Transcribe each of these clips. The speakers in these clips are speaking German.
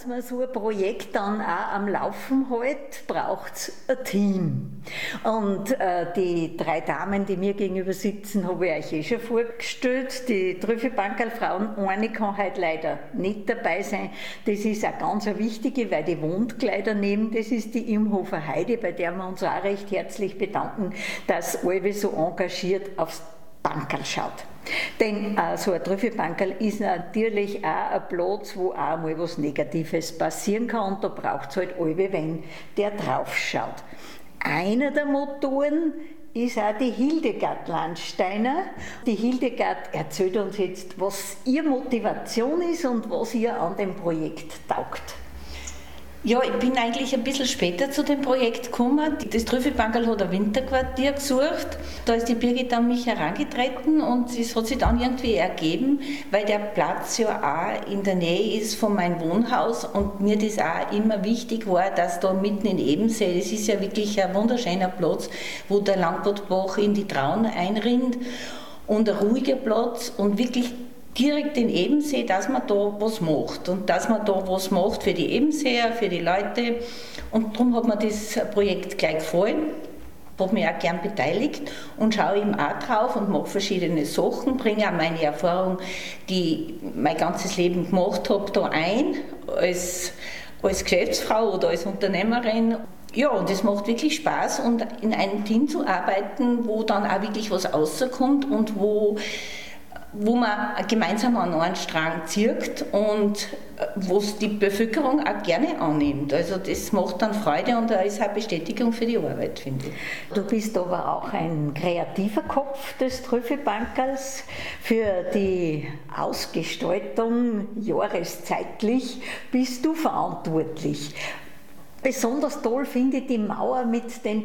dass man so ein Projekt dann auch am Laufen hält, braucht es ein Team. Und die 3 Damen, die mir gegenüber sitzen, habe ich euch schon vorgestellt. Die Trüffelbankerl-Frauen, eine kann heute leider nicht dabei sein. Das ist auch ganz eine wichtige, weil die wohnt gleich daneben. Das ist die Imhofer Heidi, bei der wir uns auch recht herzlich bedanken, dass alle so engagiert aufs Bankerl schaut. Denn so ein Trüffelbankerl ist natürlich auch ein Platz, wo auch mal was Negatives passieren kann, und da braucht es halt alle, wenn der drauf schaut. Einer der Motoren ist auch die Hildegard Landsteiner. Die Hildegard erzählt uns jetzt, was ihre Motivation ist und was ihr an dem Projekt taugt. Ja, ich bin eigentlich ein bisschen später zu dem Projekt gekommen. Das Trüffelbankerl hat ein Winterquartier gesucht. Da ist die Birgit an mich herangetreten und es hat sich dann irgendwie ergeben, weil der Platz ja auch in der Nähe ist von meinem Wohnhaus und mir das auch immer wichtig war, dass da mitten in Ebensee, das ist ja wirklich ein wunderschöner Platz, wo der Langbottbach in die Traun einrinnt, und ein ruhiger Platz und wirklich direkt in Ebensee, dass man da was macht und dass man da was macht für die Ebenseer, für die Leute, und darum hat mir das Projekt gleich gefallen. Ich habe mich auch gern beteiligt und schaue eben auch drauf und mache verschiedene Sachen, bringe auch meine Erfahrung, die ich mein ganzes Leben gemacht habe, da ein, als Geschäftsfrau oder als Unternehmerin. Ja, und es macht wirklich Spaß, und in einem Team zu arbeiten, wo dann auch wirklich was rauskommt und wo man gemeinsam an einen Strang zieht und was die Bevölkerung auch gerne annimmt. Also das macht dann Freude und da ist auch Bestätigung für die Arbeit, finde ich. Du bist aber auch ein kreativer Kopf des Trüffelbankerls. Für die Ausgestaltung jahreszeitlich bist du verantwortlich. Besonders toll finde ich die Mauer mit den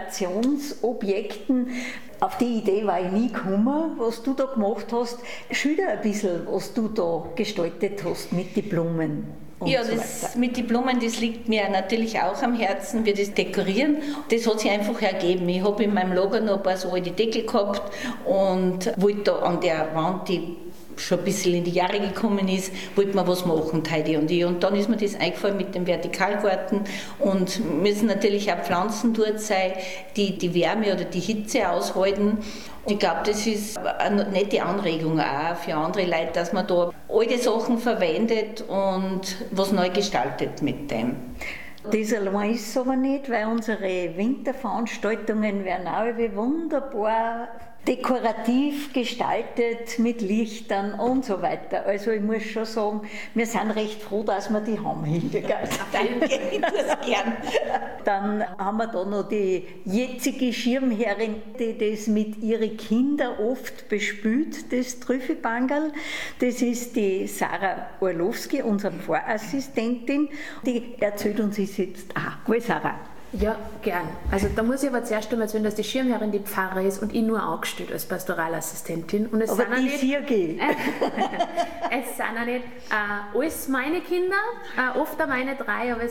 Dekorationsobjekten. Auf die Idee war ich nie gekommen, was du da gemacht hast. Schilder ein bisschen, was du da gestaltet hast mit den Blumen. Ja, das mit den Blumen, das liegt mir natürlich auch am Herzen, wir das dekorieren. Das hat sich einfach ergeben. Ich habe in meinem Lager noch ein paar so alte Deckel gehabt und wollte da an der Wand, die schon ein bisschen in die Jahre gekommen ist, wollten wir was machen, Heidi und ich. Und dann ist mir das eingefallen mit dem Vertikalgarten, und müssen natürlich auch Pflanzen dort sein, die die Wärme oder die Hitze aushalten. Und ich glaube, das ist eine nette Anregung auch für andere Leute, dass man da alte Sachen verwendet und was neu gestaltet mit dem. Das allein ist es aber nicht, weil unsere Winterveranstaltungen werden auch wunderbar dekorativ gestaltet mit Lichtern und so weiter. Also ich muss schon sagen, wir sind recht froh, dass wir die haben, Hildegard. Danke, ich tue es gern. Dann haben wir da noch die jetzige Schirmherrin, die das mit ihren Kindern oft bespült, das Trüffelbankerl. Das ist die Sarah Orlowski, unsere Pfarrassistentin. Die erzählt uns jetzt Gut, Sarah. Ja, gern. Also da muss ich aber zuerst einmal erzählen, dass die Schirmherrin die Pfarrer ist und ich nur angestellt als Pastoralassistentin. Und es aber sind die hier geht. Es sind auch nicht alles meine Kinder, oft auch meine 3, aber